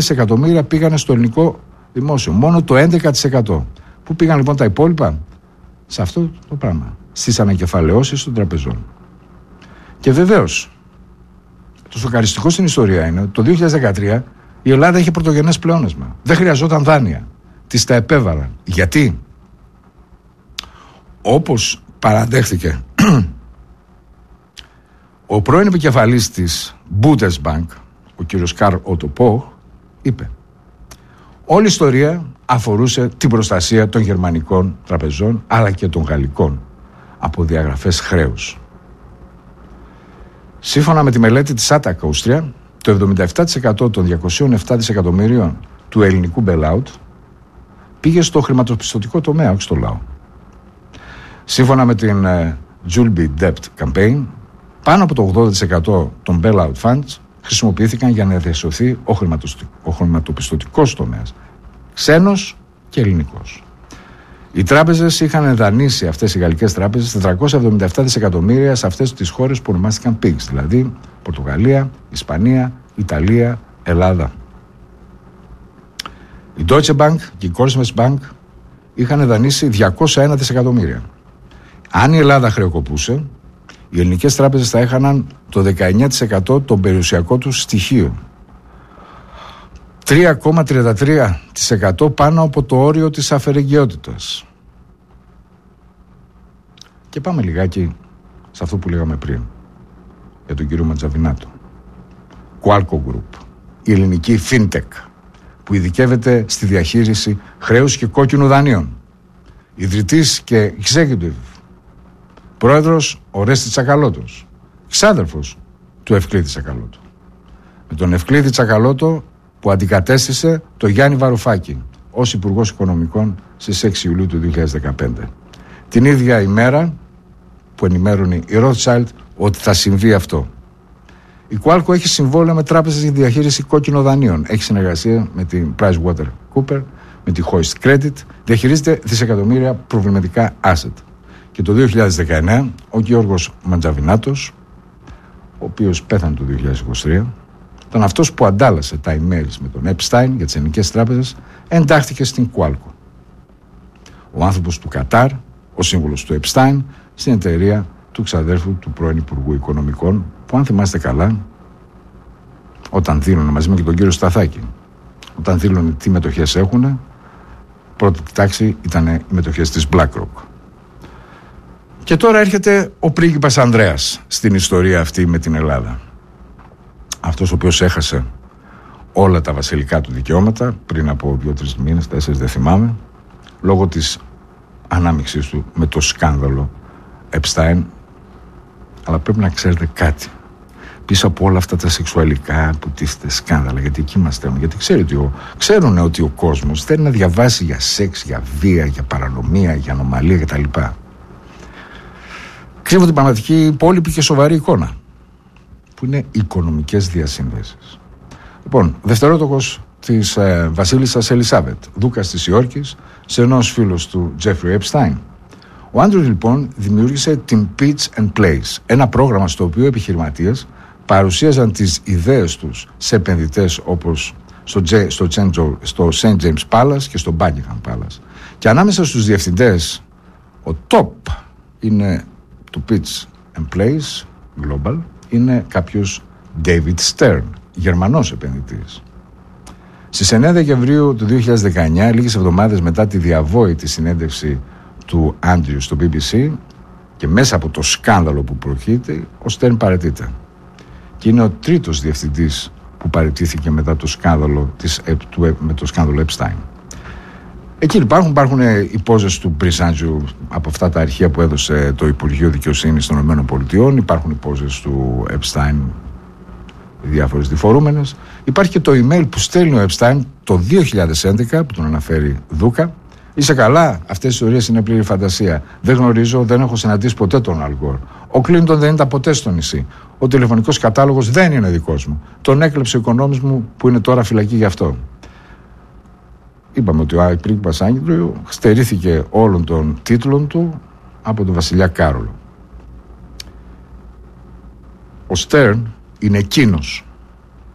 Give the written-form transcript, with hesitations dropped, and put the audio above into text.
εκατομμύρια πήγανε στο ελληνικό δημόσιο. Μόνο το 11%. Πού πήγαν λοιπόν τα υπόλοιπα? Σε αυτό το πράγμα. Στις ανακεφαλαιώσεις των τραπεζών. Και βεβαίως, το σοκαριστικό στην ιστορία είναι ότι το 2013 η Ελλάδα είχε πρωτογενές πλεόνασμα. Δεν χρειαζόταν δάνεια. Τις τα επέβαλαν. Γιατί? Όπως παραδέχθηκε ο πρώην επικεφαλής της Bundesbank, ο κύριος Καρλ Ότο Πόχ, είπε: όλη η ιστορία αφορούσε την προστασία των γερμανικών τραπεζών αλλά και των γαλλικών από διαγραφές χρέους. Σύμφωνα με τη μελέτη της Attac Austria, το 77% των 207 δισεκατομμυρίων του ελληνικού bailout πήγε στο χρηματοπιστωτικό τομέα, όχι στο λαό. Σύμφωνα με την Julby Debt Campaign, πάνω από το 80% των bailout funds χρησιμοποιήθηκαν για να διασωθεί ο χρηματοπιστωτικός τομέας, ξένος και ελληνικός. Οι τράπεζες είχαν δανείσει, αυτές οι γαλλικές τράπεζες, 477 δισεκατομμύρια σε αυτές τις χώρες που ονομάστηκαν PIGS, δηλαδή Πορτογαλία, Ισπανία, Ιταλία, Ελλάδα. Η Deutsche Bank και η Commerzbank είχαν δανείσει 201 δισεκατομμύρια. Αν η Ελλάδα χρεοκοπούσε, οι ελληνικές τράπεζες θα έχαναν το 19% των περιουσιακών τους στοιχείων. 3,33% πάνω από το όριο της αφαιρεγγιότητας. Και πάμε λιγάκι σε αυτό που λέγαμε πριν για τον κύριο Ματζαβινάτο. Qualco Group, η ελληνική FinTech που ειδικεύεται στη διαχείριση χρέους και κόκκινου δανείων. Ιδρυτής και executive πρόεδρος Ορέστης Τσακαλώτος, ξάδερφος του Ευκλήδη Τσακαλώτου. Με τον Ευκλήδη Τσακαλώτο που αντικατέστησε το Γιάννη Βαρουφάκη ως Υπουργός Οικονομικών στις 6 Ιουλίου του 2015. Την ίδια ημέρα που ενημέρωνε η Rothschild ότι θα συμβεί αυτό. Η Qualco έχει συμβόλαια με τράπεζες για διαχείριση κόκκινων δανείων. Έχει συνεργασία με την PricewaterhouseCoopers, με τη Hoist Credit. Διαχειρίζεται δισεκατομμύρια προβληματικά asset. Και το 2019 ο Γιώργος Ματζαβινάτος, ο οποίος πέθανε το 2023, ήταν αυτός που αντάλλασε τα emails με τον Epstein για τις ελληνικές τράπεζες, εντάχθηκε στην Qualco. Ο άνθρωπος του Κατάρ, ο σύμβουλος του Epstein, στην εταιρεία του ξαδέρφου του πρώην Υπουργού Οικονομικών, που αν θυμάστε καλά, όταν δήλωνε μαζί με και τον κύριο Σταθάκη, όταν δήλωνε τι μετοχές έχουν, πρώτη τάξη ήταν οι μετοχές της BlackRock. Και τώρα έρχεται ο πρίγκιπας Ανδρέας στην ιστορία αυτή με την Ελλάδα. Αυτός ο οποίος έχασε όλα τα βασιλικά του δικαιώματα πριν από 2-3 μήνες, 4 δεν θυμάμαι, λόγω της ανάμειξής του με το σκάνδαλο Epstein. Αλλά πρέπει να ξέρετε κάτι. Πίσω από όλα αυτά τα σεξουαλικά που τίθεται σκάνδαλα, γιατί εκεί είμαστε, γιατί ξέρουν ότι ο κόσμος θέλει να διαβάσει για σεξ, για βία, για παρανομία, για ανομαλία κτλ. Κρύβω την πραγματική υπόλοιπη και σοβαρή εικόνα, που είναι οικονομικές διασύνδεσεις. Λοιπόν, δευτερότοκος της βασίλισσας Ελισάβετ, δούκας της Υόρκης, σε ενός φίλος του Τζέφρι Epstein. Ο Άντρου λοιπόν δημιούργησε την Pitch and Place, ένα πρόγραμμα στο οποίο επιχειρηματίες παρουσίαζαν τις ιδέες τους σε επενδυτές όπως στο St. James Palace και στο Buckingham Palace. Και ανάμεσα στους διευθυντές, ο top είναι του Pitch and Place Global, είναι κάποιος David Stern, Γερμανός επενδυτής. Στις 9 Δεκεμβρίου του 2019, λίγες εβδομάδες μετά τη διαβόητη συνέντευξη του Άντριου στο BBC και μέσα από το σκάνδαλο που προκύπτει, ο Στέρν παραιτείται. Και είναι ο τρίτος διευθυντής που παραιτήθηκε μετά το σκάνδαλο με το σκάνδαλο Epstein. Εκεί υπάρχουν οι πόζες του Μπριζάντζιου από αυτά τα αρχεία που έδωσε το Υπουργείο Δικαιοσύνης των ΗΠΑ. Υπάρχουν οι πόζες του Epstein, οι διάφορες διφορούμενες. Υπάρχει και το email που στέλνει ο Epstein το 2011 που τον αναφέρει Δούκα. Είσαι καλά, αυτές οι ιστορίες είναι πλήρη φαντασία. Δεν γνωρίζω, δεν έχω συναντήσει ποτέ τον Αλ Γκορ. Ο Κλίντον δεν ήταν ποτέ στο νησί. Ο τηλεφωνικός κατάλογος δεν είναι δικός μου. Τον έκλεψε ο οικονόμης μου που είναι τώρα φυλακή γι' αυτό. Είπαμε ότι ο πρίγκιπας Άντριου στερήθηκε όλων των τίτλων του από τον βασιλιά Κάρολο. Ο Στέρν είναι εκείνος